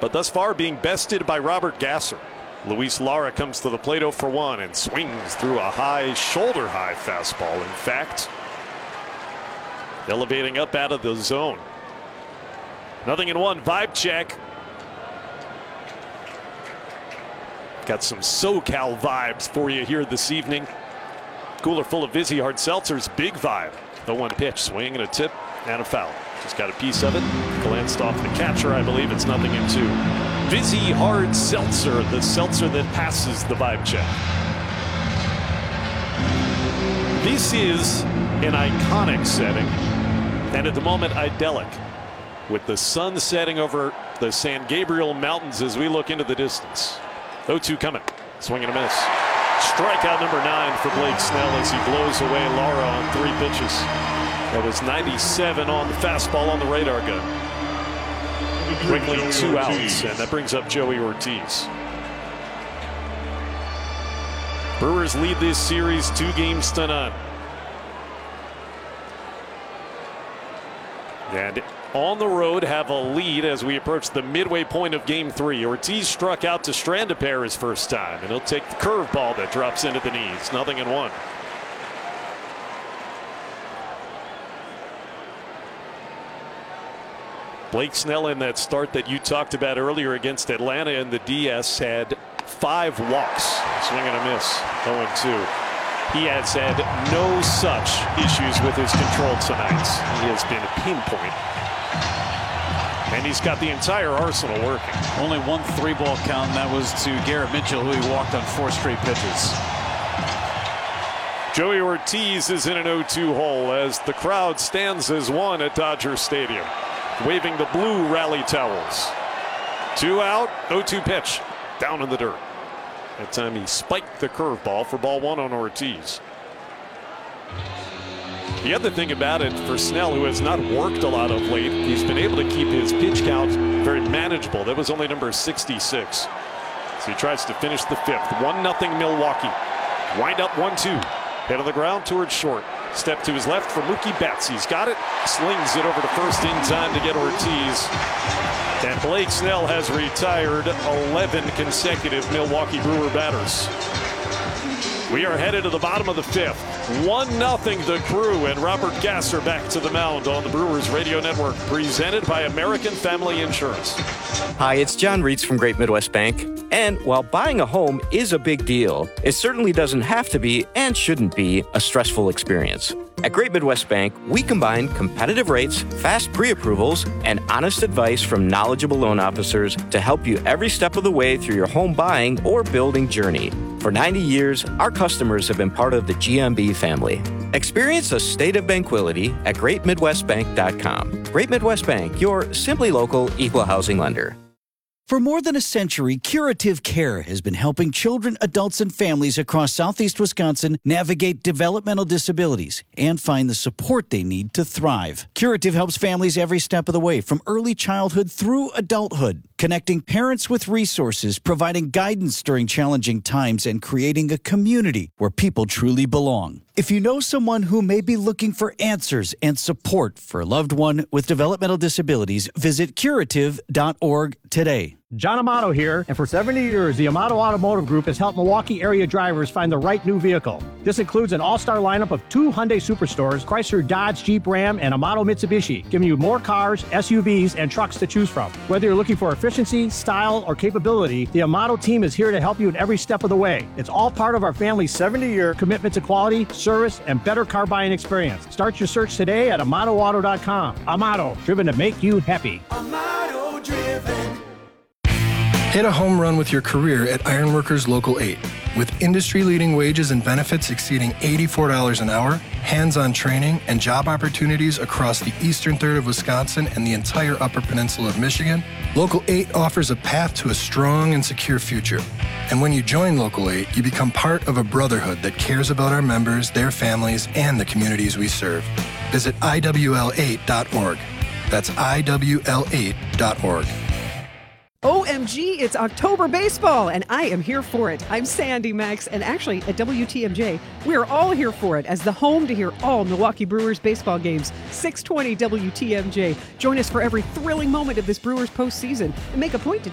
but thus far being bested by Robert Gasser. Luis Lara comes to the plate 0 for 1 and swings through a high, shoulder-high fastball. In fact, elevating up out of the zone. 0-1, vibe check. Got some SoCal vibes for you here this evening. Cooler full of Vizzy Hard Seltzer's big vibe. 0-1 pitch, swing and a tip and a foul. Just got a piece of it. Glanced off the catcher, I believe. It's 0-2. Vizzy Hard Seltzer, the seltzer that passes the vibe check. This is an iconic setting, and at the moment idyllic, with the sun setting over the San Gabriel Mountains as we look into the distance. 0-2 coming. Swing and a miss. Strikeout number 9 for Blake Snell as he blows away Lara on 3 pitches. That was 97 on the fastball on the radar gun. Quickly 2 outs, and that brings up Joey Ortiz. Brewers lead this series 2-0. And on the road have a lead as we approach the midway point of Game 3. Ortiz struck out to strand a pair his first time, and he'll take the curveball that drops into the knees. 0-1. Blake Snell in that start that you talked about earlier against Atlanta in the DS had 5 walks. Swing and a miss. 0-2. He has had no such issues with his control tonight. He has been a pinpoint. And he's got the entire arsenal working. Only 1 3-ball count, and that was to Garrett Mitchell, who he walked on 4 straight pitches. Joey Ortiz is in an 0-2 hole as the crowd stands as one at Dodger Stadium, waving the blue rally towels. 2 out, 0-2 pitch, down in the dirt. That time he spiked the curveball for ball 1 on Ortiz. The other thing about it for Snell, who has not worked a lot of late, he's been able to keep his pitch count very manageable. That was only number 66. So he tries to finish the 5th. 1-0 Milwaukee. Wind up 1-2. Head on the ground towards short. Step to his left for Mookie Betts. He's got it. Slings it over to first in time to get Ortiz. And Blake Snell has retired 11 consecutive Milwaukee Brewer batters. We are headed to the bottom of the 5th. 1-0 the Crew, and Robert Gasser back to the mound on the Brewers Radio Network, presented by American Family Insurance. Hi, it's John Reitz from Great Midwest Bank. And while buying a home is a big deal, it certainly doesn't have to be and shouldn't be a stressful experience. At Great Midwest Bank, we combine competitive rates, fast pre-approvals, and honest advice from knowledgeable loan officers to help you every step of the way through your home buying or building journey. For 90 years, our customers have been part of the GMB family. Experience a state of tranquility at GreatMidwestBank.com. Great Midwest Bank, your simply local equal housing lender. For more than a century, Curative Care has been helping children, adults, and families across southeast Wisconsin navigate developmental disabilities and find the support they need to thrive. Curative helps families every step of the way, from early childhood through adulthood, connecting parents with resources, providing guidance during challenging times, and creating a community where people truly belong. If you know someone who may be looking for answers and support for a loved one with developmental disabilities, visit curative.org today. John Amato here, and for 70 years, the Amato Automotive Group has helped Milwaukee area drivers find the right new vehicle. This includes an all-star lineup of 2 Hyundai Superstores, Chrysler, Dodge, Jeep, Ram, and Amato Mitsubishi, giving you more cars, SUVs, and trucks to choose from. Whether you're looking for efficiency, style, or capability, the Amato team is here to help you in every step of the way. It's all part of our family's 70-year commitment to quality, service, and better car buying experience. Start your search today at AmatoAuto.com. Amato, driven to make you happy. Amato driven. Hit a home run with your career at Ironworkers Local 8. With industry-leading wages and benefits exceeding $84 an hour, hands-on training, and job opportunities across the eastern third of Wisconsin and the entire Upper Peninsula of Michigan, Local 8 offers a path to a strong and secure future. And when you join Local 8, you become part of a brotherhood that cares about our members, their families, and the communities we serve. Visit IWL8.org. That's IWL8.org. OMG, it's October baseball, and I am here for it. I'm Sandy Max, and actually at WTMJ, we're all here for it as the home to hear all Milwaukee Brewers baseball games. 620 WTMJ. Join us for every thrilling moment of this Brewers postseason, and make a point to